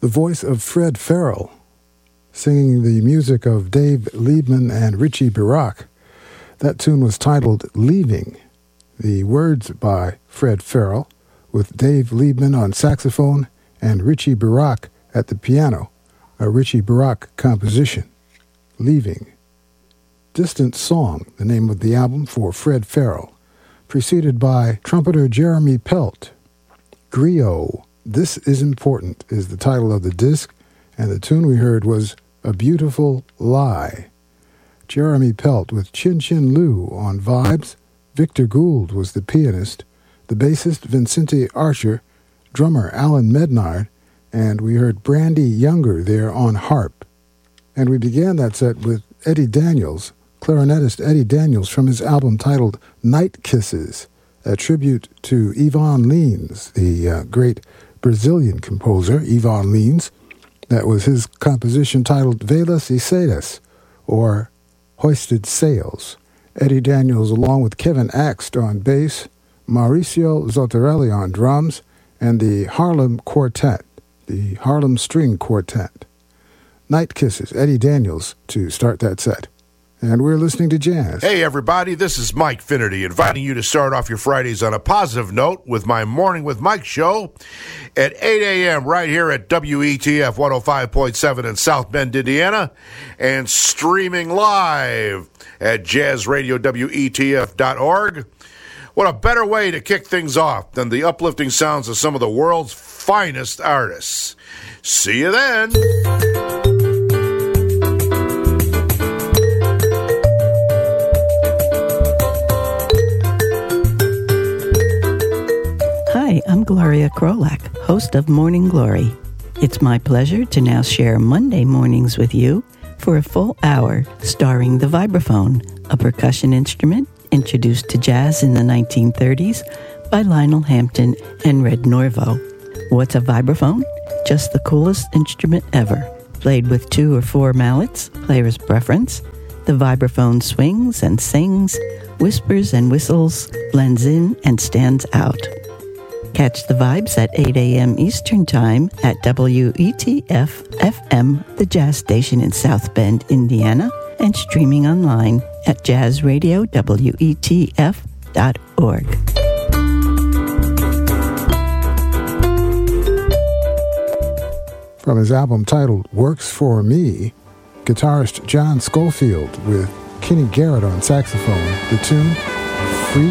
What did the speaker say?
the voice of Fred Farrell, singing the music of Dave Liebman and Richie Barak. That tune was titled Leaving. The words by Fred Farrell, with Dave Liebman on saxophone and Richie Barak at the piano, a Richie Barak composition. Leaving. Distant Song, the name of the album for Fred Farrell, preceded by trumpeter Jeremy Pelt. Griot, This Is Important, is the title of the disc, and the tune we heard was A Beautiful Lie. Jeremy Pelt with Chin Chin Lou on vibes. Victor Gould was the pianist, the bassist Vincente Archer, drummer Alan Mednard, and we heard Brandy Younger there on harp. And we began that set with Eddie Daniels, clarinetist Eddie Daniels, from his album titled Night Kisses, a tribute to Ivan Lins, the great Brazilian composer, Ivan Lins. That was his composition titled Velas e Sedas, or Hoisted Sails. Eddie Daniels, along with Kevin Axt on bass, Mauricio Zottarelli on drums, and the Harlem Quartet, the Harlem String Quartet. Night Kisses, Eddie Daniels, to start that set. And we're listening to jazz. Hey, everybody, this is Mike Finnerty, inviting you to start off your Fridays on a positive note with my Morning with Mike show at 8 a.m. right here at WETF 105.7 in South Bend, Indiana, and streaming live at jazzradiowetf.org. What a better way to kick things off than the uplifting sounds of some of the world's finest artists. See you then. Hi, I'm Gloria Krolak, host of Morning Glory. It's my pleasure to now share Monday mornings with you for a full hour starring the vibraphone, a percussion instrument introduced to jazz in the 1930s by Lionel Hampton and Red Norvo. What's a vibraphone? Just the coolest instrument ever. Played with 2 or 4 mallets, player's preference. The vibraphone swings and sings, whispers and whistles, blends in and stands out. Catch the vibes at 8 a.m. Eastern Time at WETF-FM, the jazz station in South Bend, Indiana, and streaming online at jazzradiowetf.org. From his album titled Works For Me, guitarist John Schofield with Kenny Garrett on saxophone, the tune